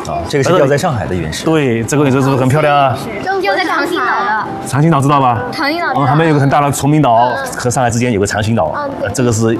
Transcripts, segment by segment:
啊，这个是吊在上海的陨石。 对，这个陨石是不是很漂亮啊？ 吊在长兴岛的。 长兴岛知道吧？ 长兴岛。 旁边有个很大的崇明岛，和上海之间有个长兴岛。这个是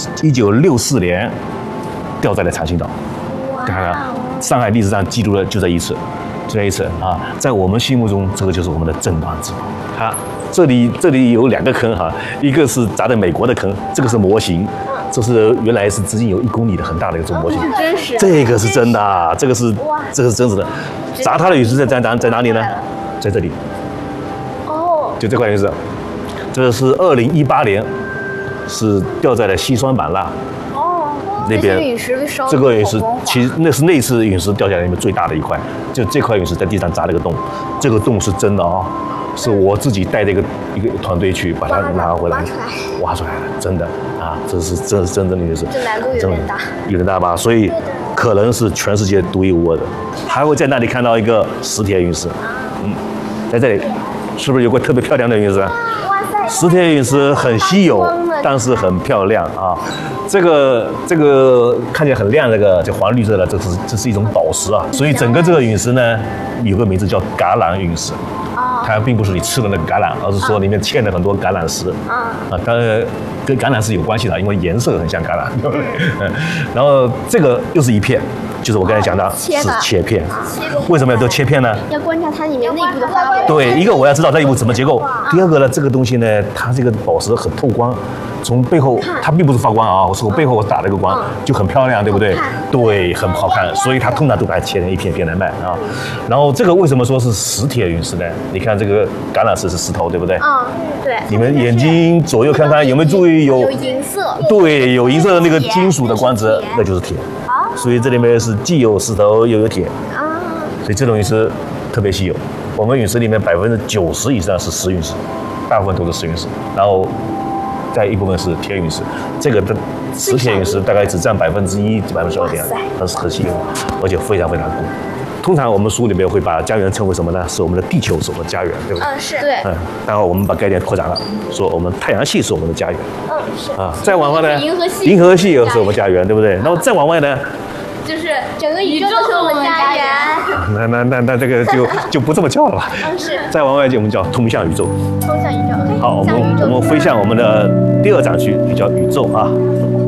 1964年吊在了长兴岛。看看，上海历史上记录的就这一次。啊，在我们心目中，这个就是我们的镇馆之宝。它这里有2个坑哈，一个是砸在美国的坑，这个是模型，这是原来是直径有1公里的很大的一种模型， 真实， 这个是真的啊，这个是真实的。砸它的陨石在哪里呢？在这里。哦，就这块陨石，这是2018年，是掉在了西双版纳。那边这个陨石，其实那次陨石掉下来里面最大的一块，就这块陨石在地上砸了个洞，这个洞是真的啊，是我自己带着一个团队去把它拿回来，挖出来的，真的啊，这是真的陨石， 这难度有点大吧？所以可能是全世界独一无二的。还会在那里看到一个石铁陨石，在这里是不是有个特别漂亮的陨石？石铁陨石很稀有，但是很漂亮啊。这个看起来很亮，这个就黄绿色的，这是一种宝石啊。所以整个这个陨石呢，有个名字叫橄榄陨石。它并不是你吃的那个橄榄，而是说里面嵌了很多橄榄石。当然跟橄榄是有关系的，因为颜色很像橄榄，对不对？然后这个又是一片。就是我刚才讲的，是切片。为什么要都切片呢？ 要观察它里面内部的发光。 对，一个我要知道内部怎么结构。第二个呢，这个东西呢，它这个宝石很透光，从背后它并不是发光啊，我从背后我打了个光，就很漂亮，对不对？对，很好看。所以它通常都把它切成一片片来卖啊。然后这个为什么说是石铁陨石呢？你看这个橄榄石是石头，对不对？ 对。 你们眼睛左右看看，有没有注意有银色？ 对，有银色的那个金属的光泽，那就是铁。所以这里面是既有石头又有铁所以这种陨石特别稀有。我们陨石里面90%以上是石陨石，大部分都是石陨石，然后再一部分是铁陨石。这个的石铁陨石大概只占1%、2%点，但是很稀有，而且非常非常贵。通常我们书里面会把家园称为什么呢？是我们的地球是我们的家园，对不对？ 是对。 然后我们把概念扩展了，说我们太阳系是我们的家园。 是。 再往外呢， 银河系又是我们家园，对不对？那么再往外呢？ 就是整个宇宙是我们家园。 那这个就不这么叫了吧？ 是。 再往外就我们叫通向宇宙。 通向宇宙。 好，我们飞向我们的第2展区，就叫宇宙啊。